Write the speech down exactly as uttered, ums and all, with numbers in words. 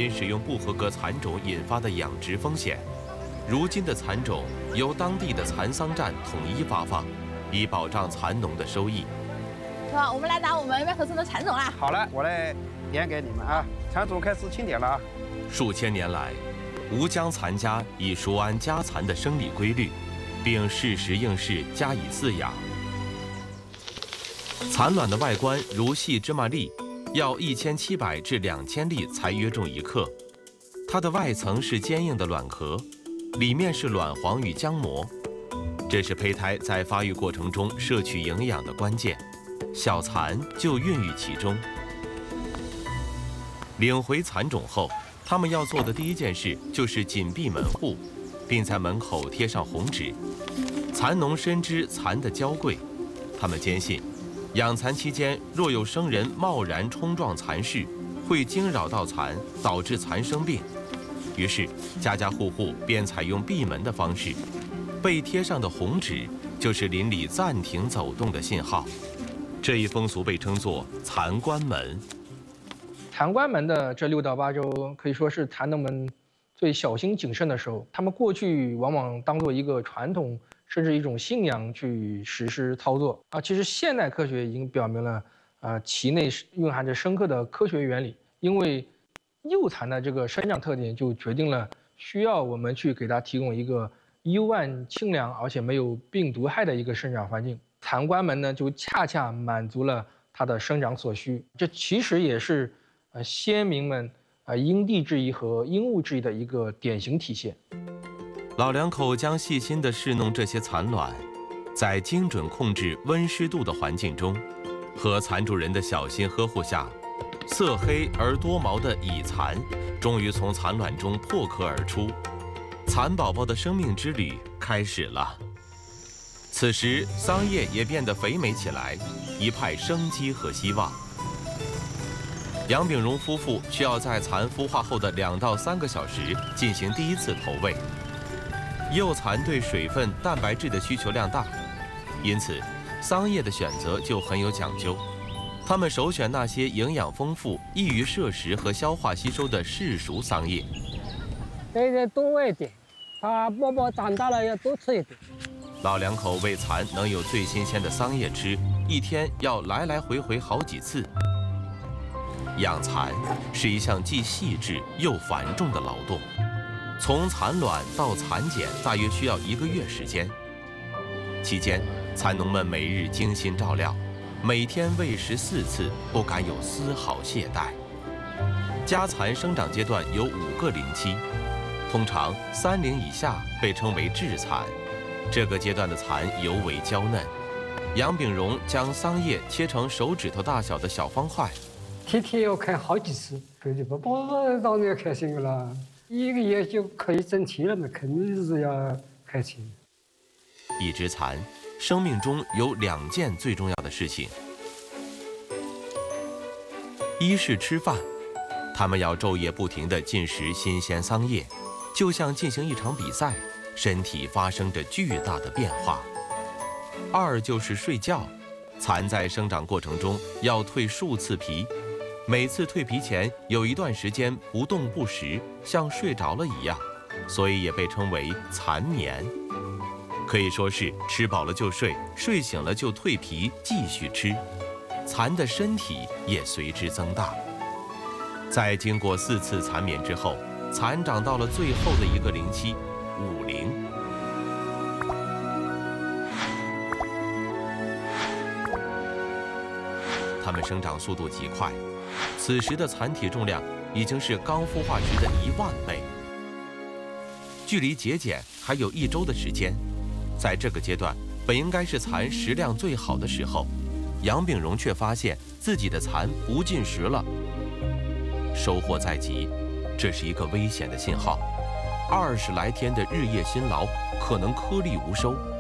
因使用不合格蚕种引发的养殖风险，如今的蚕种由当地的蚕桑站统一发放，以保障蚕农的收益。 是吧？我们来拿我们麦克村的蚕种啦。 好了，我来点给你们啊，蚕种开始清点了啊。 数千年来，吴江蚕家已熟谙家蚕的生理规律，并适时应试加以饲养。蚕卵的外观如细芝麻粒，要一千七百至两千粒才约重一克。它的外层是坚硬的卵壳，里面是卵黄与浆膜，这是胚胎在发育过程中摄取营养的关键。小蚕就孕育其中。领回蚕种后，他们要做的第一件事就是紧闭门户，并在门口贴上红纸。蚕农深知蚕的娇贵，他们坚信，养蚕期间若有生人贸然冲撞蚕室，会惊扰到蚕，导致蚕生病。于是，家家户户便采用闭门的方式。被贴上的红纸就是邻里暂停走动的信号。这一风俗被称作“蚕关门”。 蚕关门的这六到八周，可以说是蚕农们最小心谨慎的时候。他们过去往往当做一个传统，甚至一种信仰去实施操作啊。其实现代科学已经表明了，啊，其内蕴含着深刻的科学原理。因为幼蚕的这个生长特点，就决定了需要我们去给它提供一个幽暗、清凉，而且没有病毒害的一个生长环境。蚕关门呢，就恰恰满足了它的生长所需。这其实也是呃先民们呃因地制宜和因物制宜的一个典型体现。 老两口将细心地侍弄这些蚕卵，在精准控制温湿度的环境中，和蚕主人的小心呵护下，色黑而多毛的蚁蚕终于从蚕卵中破壳而出，蚕宝宝的生命之旅开始了。此时，桑叶也变得肥美起来，一派生机和希望。杨炳荣夫妇需要在蚕孵化后的两到三个小时进行第一次投喂。幼蚕对水分、蛋白质的需求量大，因此桑叶的选择就很有讲究。他们首选那些营养丰富、易于摄食和消化吸收的适熟桑叶。 给点多喂一点，它宝宝长大了要多吃一点。 老两口为蚕能有最新鲜的桑叶吃，一天要来来回回好几次。养蚕是一项既细致又繁重的劳动，从蚕卵到蚕茧大约需要一个月时间。期间，蚕农们每日精心照料，每天喂食四次，不敢有丝毫懈怠。家蚕生长阶段有五个龄期，通常三龄以下被称为稚蚕。这个阶段的蚕尤为娇嫩。杨炳荣将桑叶切成手指头大小的小方块， 天天要看好几次，这就宝宝当然开心了，一个月就可以挣钱了嘛，肯定是要开心。 一只蚕生命中有两件最重要的事情，一是吃饭，它们要昼夜不停地进食新鲜桑叶，就像进行一场比赛，身体发生着巨大的变化。二就是睡觉，蚕在生长过程中要蜕数次皮，每次蜕皮前有一段时间不动不食，像睡着了一样，所以也被称为蚕眠。可以说是吃饱了就睡，睡醒了就蜕皮继续吃，蚕的身体也随之增大。在经过四次蚕眠之后，蚕长到了最后的一个龄期五龄。它们生长速度极快，此时的蚕体重量已经是刚孵化时的一万倍。距离结茧还有一周的时间，在这个阶段本应该是蚕食量最好的时候，杨炳荣却发现自己的蚕不进食了。收获在即，这是一个危险的信号。二十来天的日夜辛劳，可能颗粒无收。